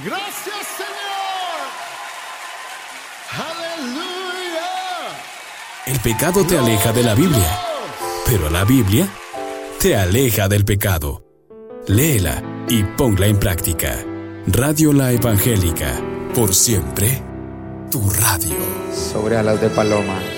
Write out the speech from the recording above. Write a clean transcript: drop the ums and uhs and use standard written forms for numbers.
Gracias, Señor. Aleluya. El pecado te aleja de la Biblia, pero la Biblia te aleja del pecado. Léela y ponla en práctica. Radio La Evangélica, por siempre, tu radio. Sobre alas de paloma.